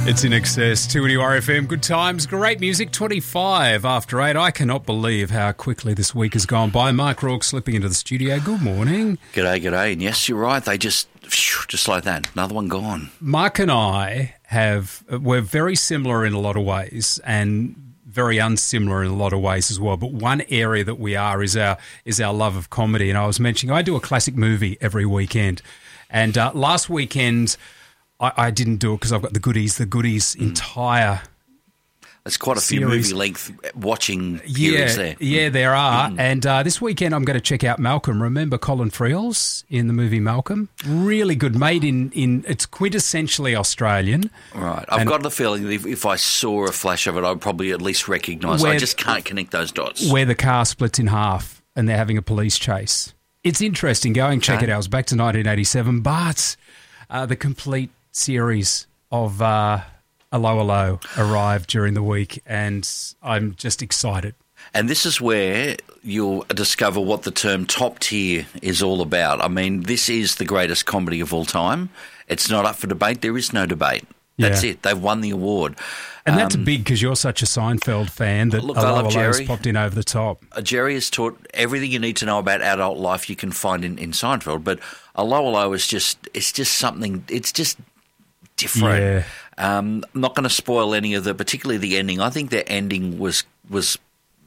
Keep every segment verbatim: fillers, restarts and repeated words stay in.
It's In Excess, two N R F M. Good times, great music, twenty-five after eight. I cannot believe how quickly this week has gone by. Mark Rourke slipping into the studio. Good morning. G'day, g'day. And yes, you're right. They just, just like that, another one gone. Mark and I have, we're very similar in a lot of ways and very unsimilar in a lot of ways as well. But one area that we are is our is our love of comedy. And I was mentioning, I do a classic movie every weekend. And uh, last weekend, I, I didn't do it because I've got the goodies, the goodies mm. entire There's quite a few series. movie length watching periods yeah, there. Yeah, there are. Mm. And uh, this weekend I'm going to check out Malcolm. Remember Colin Friels in the movie Malcolm? Really good. Made in, in it's quintessentially Australian. Right. I've and got the feeling that if, if I saw a flash of it, I'd probably at least recognise it. I just can't connect those dots. Where the car splits in half and they're having a police chase. It's interesting. Go and check okay. it out. It was back to nineteen eighty-seven. But uh, the complete series of uh, Allo Allo arrived during the week, and I'm just excited. And this is where you'll discover what the term top tier is all about. I mean, this is the greatest comedy of all time. It's not up for debate. There is no debate. That's yeah. it. They've won the award. And that's um, big because you're such a Seinfeld fan that look, Allo I love Allo's Jerry. popped in over the top. Uh, Jerry has taught everything you need to know about adult life you can find in, in Seinfeld, but Allo Allo is just, it's just something, it's just different. Yeah. Um, I'm not going to spoil any of the, particularly the ending. I think their ending was was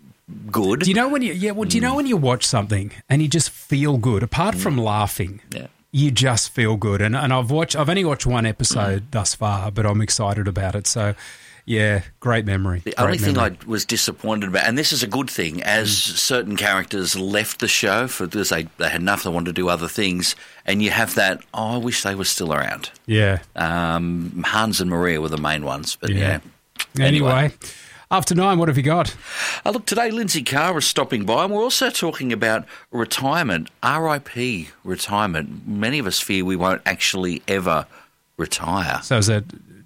good. Do you know when you yeah? Well, do you know when you watch something and you just feel good? Apart mm. from laughing, yeah. you just feel good. And and I've watched. I've only watched one episode mm. thus far, but I'm excited about it. So, yeah, great memory. The great only thing memory. I was disappointed about, and this is a good thing, as mm. certain characters left the show for because they they had enough, they wanted to do other things, and you have that. Oh, I wish they were still around. Yeah. Um, Hans and Maria were the main ones, but yeah. yeah. Anyway. anyway. After nine, what have you got? Uh, look, today Lindsay Carr is stopping by, and we're also talking about retirement, R I P retirement. Many of us fear we won't actually ever retire. So is that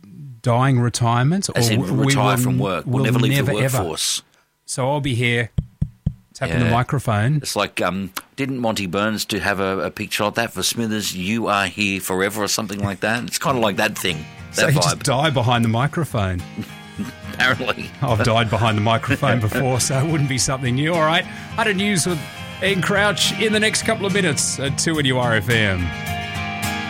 dying retirement? As or in retire will, from work. We'll, we'll never leave never, the workforce. Ever. So I'll be here tapping yeah. the microphone. It's like, um, didn't Monty Burns to have a, a picture like that for Smithers, you are here forever or something like that? It's kind of like that thing, that so you vibe. just die behind the microphone. Apparently. I've died behind the microphone before, so it wouldn't be something new. All right, one hundred News with Ian Crouch in the next couple of minutes at two N R F M.